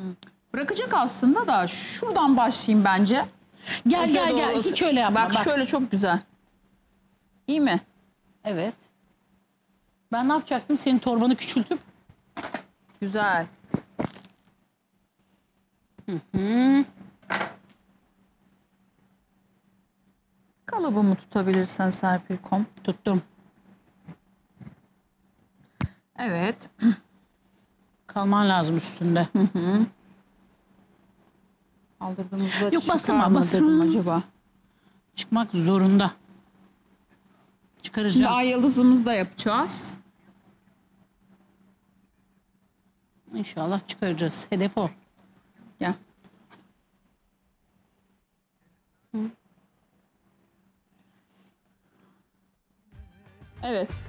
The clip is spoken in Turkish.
Bırakacak aslında da şuradan başlayayım bence. Gel Uca gel doğru. hiç öyle yapma. Bak şöyle çok güzel. İyi mi? Evet. Ben ne yapacaktım? Senin torbanı küçültüp. Güzel. Kalıbımı tutabilirsen Serpil.com. Tuttum. Evet. Kalman lazım üstünde. Kaldırdığımızda Yok, çıkar bastırma, mı bastırma. dedim acaba. Çıkmak zorunda. Şimdi Çıkaracağım. ay yıldızımızı da yapacağız. İnşallah çıkaracağız. Hedef o. Gel. Evet.